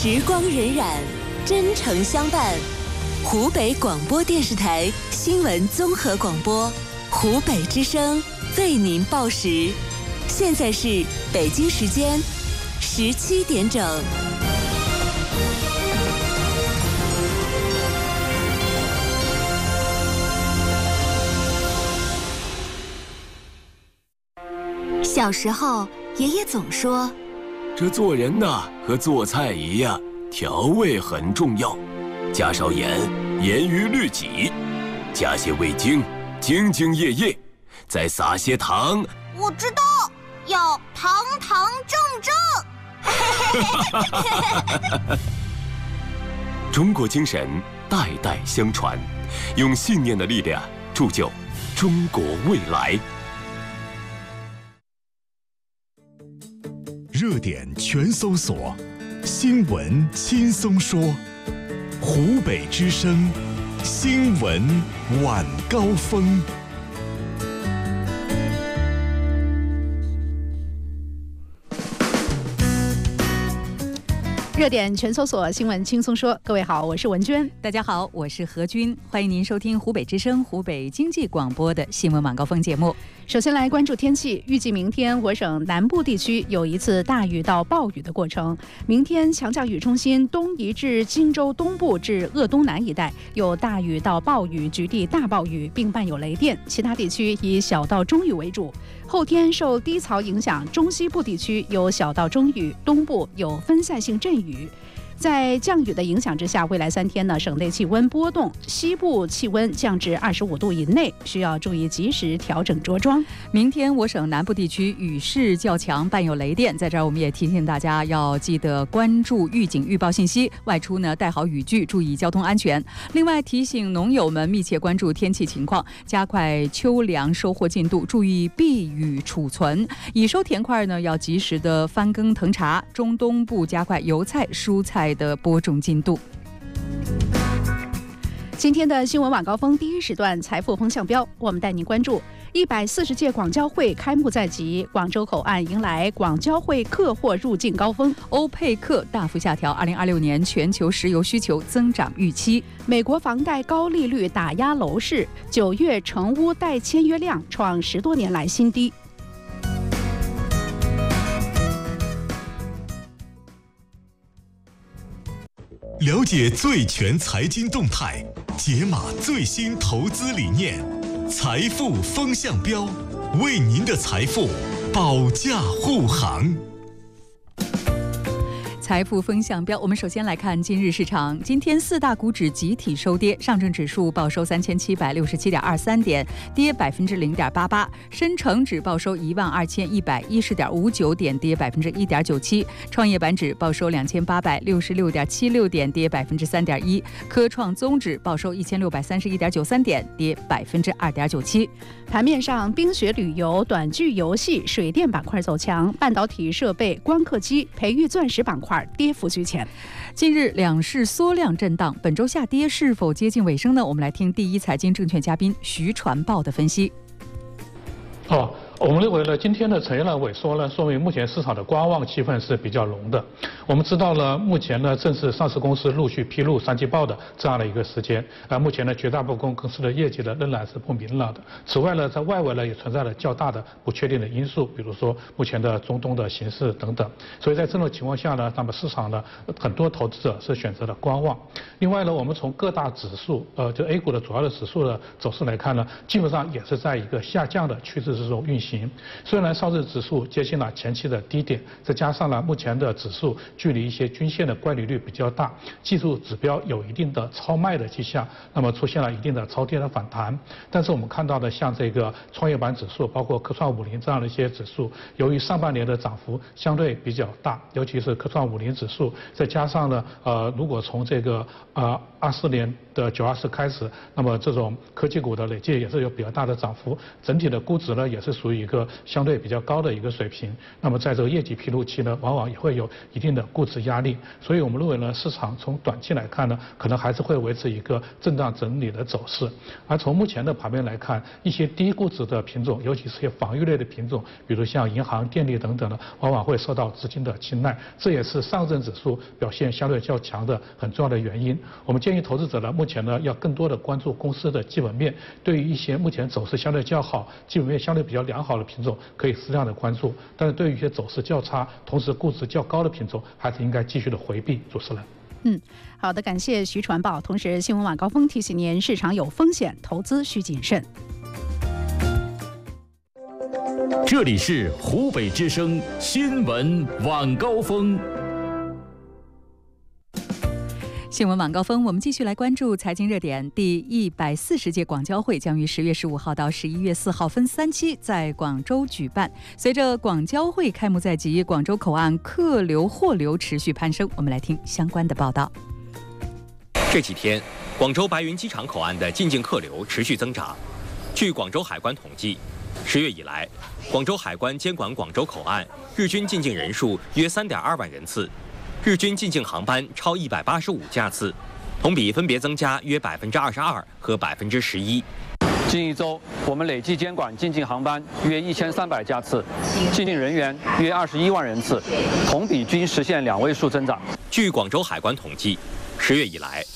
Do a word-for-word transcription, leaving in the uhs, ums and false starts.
时光荏苒，真诚相伴。湖北广播电视台新闻综合广播，湖北之声为您报时。现在是北京时间十七点整。小时候，爷爷总说， 这做人呐，和做菜一样，调味很重要。加少盐，严于律己；加些味精，兢兢业业；再撒些糖。 我知道，要堂堂正正。 中国精神代代相传，用信念的力量铸就中国未来。 热点全搜索，新闻轻松说。湖北之声新闻晚高峰。 热点全搜索，新闻轻松说。各位好，我是文娟。 大家好，我是何军。欢迎您收听湖北之声、湖北经济广播的新闻晚高峰节目。 首先来关注天气，预计明天我省南部地区有一次大雨到暴雨的过程。明天强降雨中心东移至荆州东部至鄂东南一带，有大雨到暴雨，局地大暴雨，并伴有雷电。其他地区以小到中雨为主。后天受低槽影响，中西部地区有小到中雨，东部有分散性阵雨。在降雨的影响之下，未来三天呢，省内气温波动，西部气温降至二十五度以内，需要注意及时调整着装。 明天我省南部地区雨势较强，伴有雷电，在这儿我们也提醒大家要记得关注预警预报信息，外出呢带好雨具，注意交通安全。另外提醒农友们密切关注天气情况，加快秋粮收获进度，注意避雨储存。已收田块呢要及时的翻耕腾茬，中东部加快油菜、蔬菜的播种进度。 今天的新闻晚高峰第一时段财富风向标，我们带您关注一百四十届广交会开幕在即，广州口岸迎来广交会客货入境高峰。 欧佩克大幅下调二零二六年全球石油需求增长预期。 美国房贷高利率打压楼市，九月成屋待签约量创十多年来新低。 了解最全财经动态，解码最新投资理念，财富风向标，为您的财富保驾护航。 财富风向标，我们首先来看今日市场。今天四大股指集体收跌，上证指数报收三千七百六十七点二三点，跌百分之零点八八；深成指报收一万二千一百一十点五九点，跌百分之一点九七；创业板指报收两千八百六十六点七六点，跌百分之三点一；科创综指报收一千六百三十一点九三点，跌百分之二点九七。 盘面上，冰雪旅游、短剧游戏、水电板块走强，半导体设备、光刻机、培育钻石板块跌幅居前。 近日两市缩量震荡，本周下跌是否接近尾声呢？我们来听第一财经证券嘉宾徐传报的分析。 哦，我们认为呢，今天的呈现了萎缩呢，说明目前市场的观望气氛是比较浓的。我们知道呢，目前呢正是上市公司陆续披露三季报的这样的一个时间，而目前呢绝大部分公司的业绩呢仍然是不明朗的。此外呢，在外围呢也存在了较大的不确定的因素，比如说目前的中东的形势等等。所以在这种情况下呢，那么市场呢很多投资者是选择了观望。另外呢，我们从各大指数，呃，就 A 股的主要的指数的走势来看呢，基本上也是在一个下降的趋势之中运行。虽然上证指数接近了前期的低点，再加上呢目前的指数距离一些均线的乖离率比较大，技术指标有一定的超卖的迹象，那么出现了一定的超跌的反弹。但是我们看到的像这个创业板指数，包括科创五零这样的一些指数，由于上半年的涨幅相对比较大，尤其是科创五零指数，再加上呢呃如果从这个呃二四年的九二四开始，那么这种科技股的累计也是有比较大的涨幅，整体的估值呢也是属于一个相对比较高的一个水平。那么在这个业绩披露期呢，往往也会有一定的估值压力。所以我们认为呢，市场从短期来看呢，可能还是会维持一个震荡整理的走势。而从目前的盘面来看，一些低估值的品种，尤其是些防御类的品种，比如像银行、电力等等呢，往往会受到资金的青睐，这也是上证指数表现相对较强的很重要的原因。我们建议投资者呢，目前呢要更多的关注公司的基本面，对于一些目前走势相对较好、基本面相对比较良好的品种，可以适当的关注；但是对于一些走势较差、同时估值较高的品种，还是应该继续的回避。主持人。 嗯，好的，感谢徐传报。同时，新闻晚高峰提醒您，市场有风险，投资需谨慎。 这里是湖北之声新闻晚高峰。 新闻晚高峰，我们继续来关注财经热点。第一百四十届广交会将于十月十五号到十一月四号分三期在广州举办。随着广交会开幕在即，广州口岸客流货流持续攀升。我们来听相关的报道。 这几天，广州白云机场口岸的进境客流持续增长。据广州海关统计，十月以来，广州海关监管广州口岸日均进境人数约三点二万人次。日均进境航班超一百八十五架次，同比分别增加约百分之二十二和百分之十一。 近一周，我们累计监管进境航班约一千三百架次，进境人员约二十一万人次，同比均实现两位数增长。 据广州海关统计，十月以来，